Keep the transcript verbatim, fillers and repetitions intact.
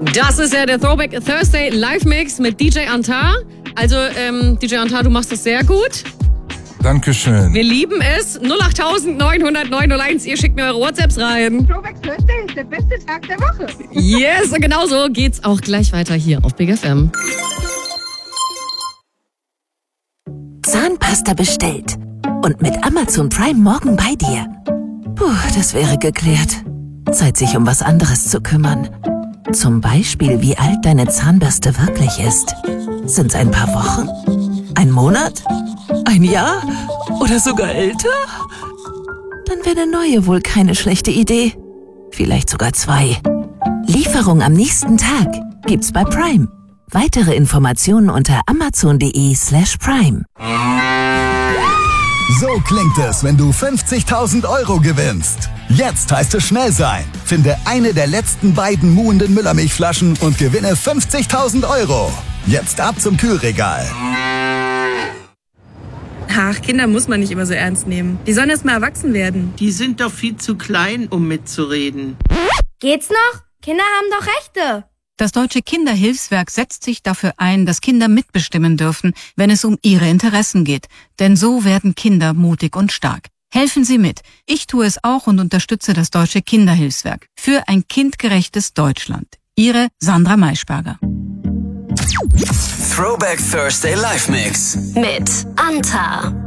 Das ist ja der Throwback Thursday Live Mix mit D J Antar. Also, ähm, D J Antar, du machst das sehr gut. Dankeschön. Wir lieben es. null acht neun null null neun null eins, ihr schickt mir eure WhatsApps rein. Throwback Thursday ist der beste Tag der Woche. Yes, und genau so geht's auch gleich weiter hier auf Big F M. Zahnpasta bestellt. Und mit Amazon Prime morgen bei dir. Puh, das wäre geklärt. Zeit, sich um was anderes zu kümmern. Zum Beispiel, wie alt deine Zahnbürste wirklich ist. Sind's ein paar Wochen? Ein Monat? Ein Jahr? Oder sogar älter? Dann wäre eine neue wohl keine schlechte Idee. Vielleicht sogar zwei. Lieferung am nächsten Tag gibt's bei Prime. Weitere Informationen unter amazon.de slash prime. So klingt es, wenn du fünfzigtausend Euro gewinnst. Jetzt heißt es schnell sein. Finde eine der letzten beiden muhenden Müllermilchflaschen und gewinne fünfzigtausend Euro. Jetzt ab zum Kühlregal. Ach, Kinder muss man nicht immer so ernst nehmen. Die sollen erst mal erwachsen werden. Die sind doch viel zu klein, um mitzureden. Geht's noch? Kinder haben doch Rechte. Das Deutsche Kinderhilfswerk setzt sich dafür ein, dass Kinder mitbestimmen dürfen, wenn es um ihre Interessen geht. Denn so werden Kinder mutig und stark. Helfen Sie mit. Ich tue es auch und unterstütze das Deutsche Kinderhilfswerk für ein kindgerechtes Deutschland. Ihre Sandra Maischberger. Throwback Thursday Live Mix Mit Antar.